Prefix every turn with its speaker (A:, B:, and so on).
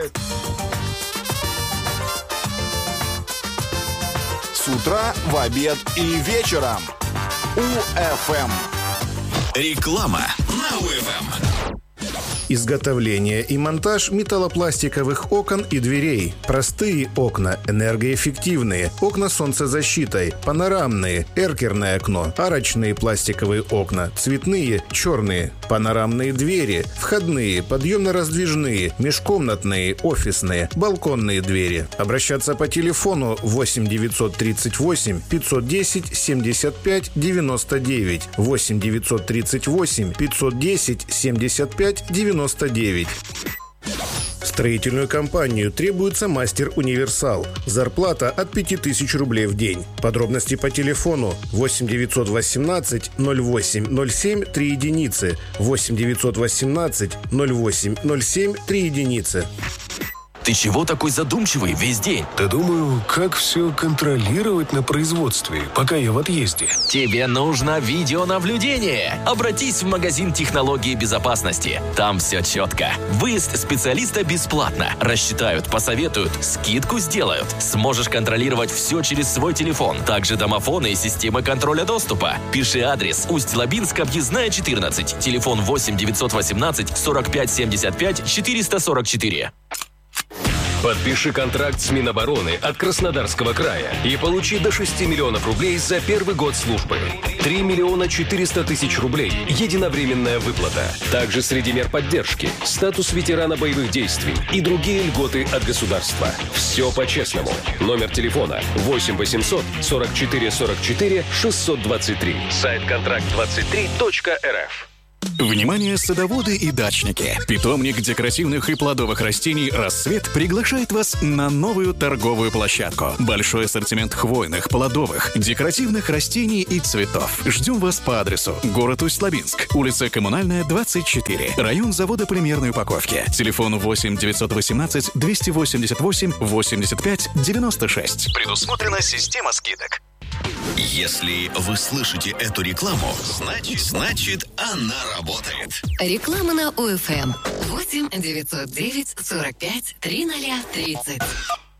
A: работает.
B: С утра, в обед и вечером. УФМ.
C: Реклама на УФМ.
D: Изготовление и монтаж металлопластиковых окон и дверей. Простые окна, энергоэффективные, окна с солнцезащитой, панорамные, эркерное окно, арочные пластиковые окна, цветные, черные, панорамные двери, входные, подъемно-раздвижные, межкомнатные, офисные, балконные двери. Обращаться по телефону 8 938 510 75 99, 8 938 510 75 99. В строительную компанию требуется мастер-универсал. Зарплата от 5000 рублей в день. Подробности по телефону 8 918 08 07 3 единицы, 8 918 08 07 3 единицы.
C: Ты чего такой задумчивый весь день?
E: Да думаю, как все контролировать на производстве, пока я в отъезде.
C: Тебе нужно видеонаблюдение. Обратись в магазин технологии безопасности. Там все четко. Выезд специалиста бесплатно. Рассчитают, посоветуют, скидку сделают. Сможешь контролировать все через свой телефон. Также домофоны и системы контроля доступа. Пиши адрес: Усть-Лабинск, объездная 14. Телефон 8 918 45 75 444.
E: Подпиши контракт с Минобороны от Краснодарского края и получи до 6 миллионов рублей за первый год службы. 3 миллиона 400 тысяч рублей – единовременная выплата. Также среди мер поддержки – статус ветерана боевых действий и другие льготы от государства. Все по-честному. Номер телефона 8 800 44 44 623. Сайт контракт23.рф.
F: Внимание, садоводы и дачники! Питомник декоративных и плодовых растений «Рассвет» приглашает вас на новую торговую площадку. Большой ассортимент хвойных, плодовых, декоративных растений и цветов. Ждем вас по адресу: город Усть-Лабинск, улица Коммунальная, 24, район завода полимерной упаковки. Телефон 8 918 288 85 96.
G: Предусмотрена система скидок.
C: Если вы слышите эту рекламу, значит она работает.
H: Реклама на УФМ. 8 909 45 3030.